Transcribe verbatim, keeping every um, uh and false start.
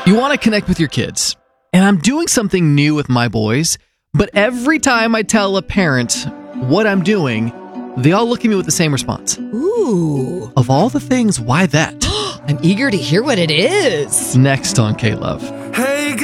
You want to connect with your kids, and I'm doing something new with my boys, but every time I tell a parent what I'm doing, they all look at me with the same response. Ooh. Of all the things, why that? I'm eager to hear what it is. Next on K-Love. Hey